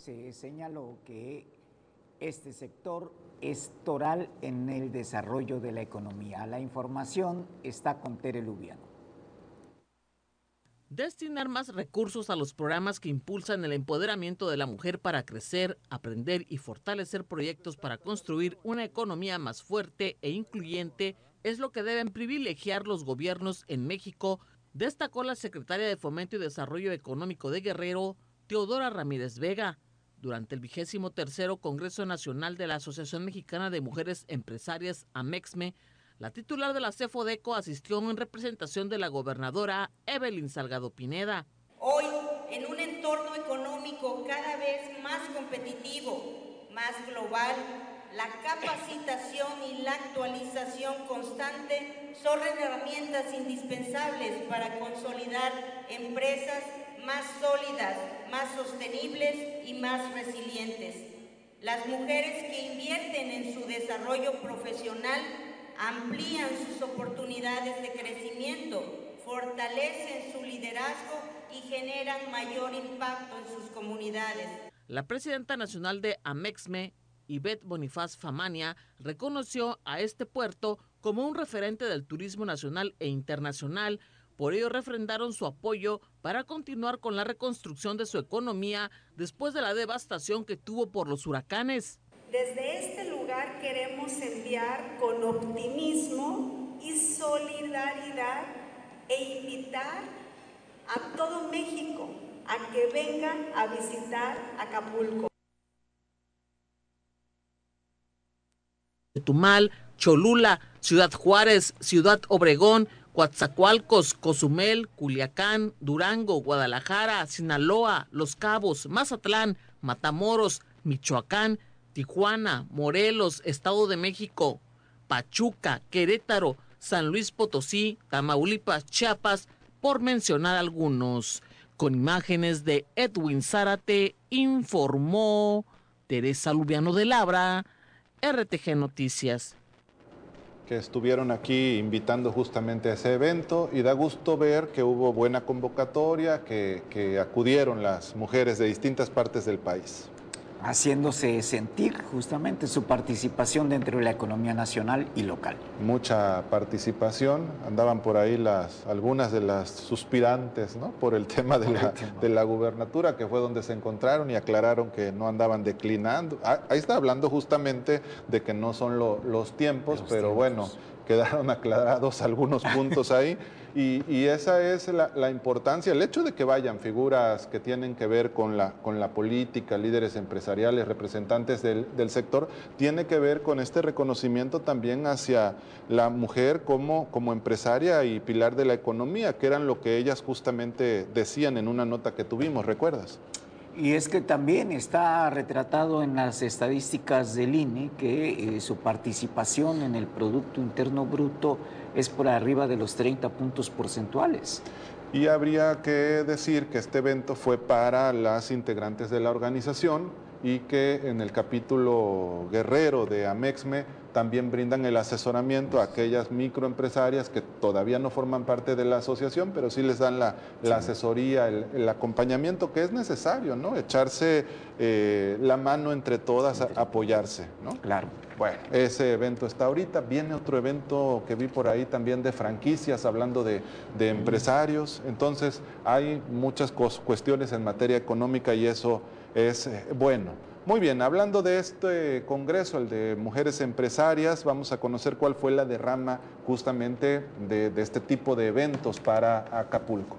Se señaló que este sector es toral en el desarrollo de la economía. La información está con Tere Lubiano. Destinar más recursos a los programas que impulsan el empoderamiento de la mujer para crecer, aprender y fortalecer proyectos para construir una economía más fuerte e incluyente es lo que deben privilegiar los gobiernos en México, destacó la secretaria de Fomento y Desarrollo Económico de Guerrero, Teodora Ramírez Vega, durante el 23º Congreso Nacional de la Asociación Mexicana de Mujeres Empresarias, AMEXME. La titular de la CEFODECO asistió en representación de la gobernadora Evelyn Salgado Pineda. Hoy, en un entorno económico cada vez más competitivo, más global, la capacitación y la actualización constante son herramientas indispensables para consolidar empresas más sólidas, más sostenibles y más resilientes. Las mujeres que invierten en su desarrollo profesional amplían sus oportunidades de crecimiento, fortalecen su liderazgo y generan mayor impacto en sus comunidades. La presidenta nacional de AMEXME, Ivette Bonifaz Famania, reconoció a este puerto como un referente del turismo nacional e internacional. Por ello refrendaron su apoyo para continuar con la reconstrucción de su economía después de la devastación que tuvo por los huracanes. Desde este lugar queremos enviar con optimismo y solidaridad e invitar a todo México a que venga a visitar Acapulco. Chetumal, Cholula, Ciudad Juárez, Ciudad Obregón, Coatzacoalcos, Cozumel, Culiacán, Durango, Guadalajara, Sinaloa, Los Cabos, Mazatlán, Matamoros, Michoacán, Tijuana, Morelos, Estado de México, Pachuca, Querétaro, San Luis Potosí, Tamaulipas, Chiapas, por mencionar algunos. Con imágenes de Edwin Zárate, informó Teresa Lubiano de Labra, RTG Noticias. Que estuvieron aquí invitando justamente a ese evento y da gusto ver que hubo buena convocatoria, que acudieron las mujeres de distintas partes del país. Haciéndose sentir justamente su participación dentro de la economía nacional y local. Mucha participación, andaban por ahí algunas de las suspirantes, ¿no?, por el tema de la gubernatura, que fue donde se encontraron y aclararon que no andaban declinando. Ahí está hablando justamente de que no son los tiempos, pero bueno, quedaron aclarados algunos puntos ahí. Y esa es la importancia, el hecho de que vayan figuras que tienen que ver con la política, líderes empresariales, representantes del sector, tiene que ver con este reconocimiento también hacia la mujer como empresaria y pilar de la economía, que eran lo que ellas justamente decían en una nota que tuvimos, ¿recuerdas? Y es que también está retratado en las estadísticas del INE que su participación en el Producto Interno Bruto es por arriba de los 30 puntos porcentuales. Y habría que decir que este evento fue para las integrantes de la organización y que en el capítulo Guerrero de AMEXME también brindan el asesoramiento a aquellas microempresarias que todavía no forman parte de la asociación, pero sí les dan la asesoría, el acompañamiento que es necesario, ¿no? Echarse la mano entre todas, apoyarse, ¿no? Claro. Bueno, ese evento está ahorita. Viene otro evento que vi por ahí también de franquicias, hablando de empresarios. Entonces, hay muchas cuestiones en materia económica y eso es bueno. Muy bien, hablando de este congreso, el de mujeres empresarias, vamos a conocer cuál fue la derrama justamente de este tipo de eventos para Acapulco.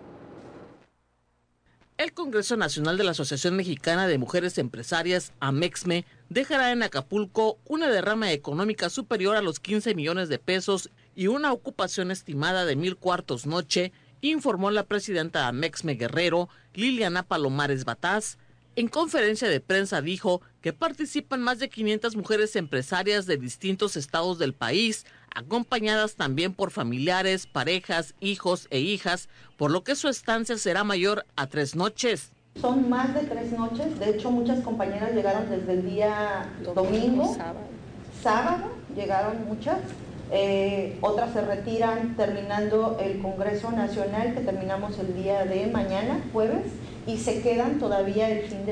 El Congreso Nacional de la Asociación Mexicana de Mujeres Empresarias, AMEXME, dejará en Acapulco una derrama económica superior a los 15 millones de pesos y una ocupación estimada de 1,000 cuartos noche, informó la presidenta de AMEXME Guerrero, Liliana Palomares Bataz. En conferencia de prensa dijo que participan más de 500 mujeres empresarias de distintos estados del país, acompañadas también por familiares, parejas, hijos e hijas, por lo que su estancia será mayor a 3 noches. Son más de 3 noches, de hecho muchas compañeras llegaron desde el día domingo, sábado llegaron muchas, otras se retiran terminando el Congreso Nacional que terminamos el día de mañana, jueves, y se quedan todavía el fin de